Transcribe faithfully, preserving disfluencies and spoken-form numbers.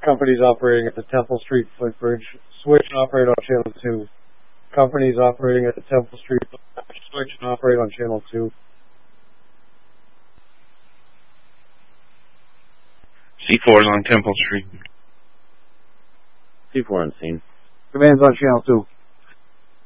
Companies operating at the Temple Street footbridge, switch and operate on channel two. Companies operating at the Temple Street footbridge, switch and operate on channel two. C four is on Temple Street. C four on scene. Command's on channel two.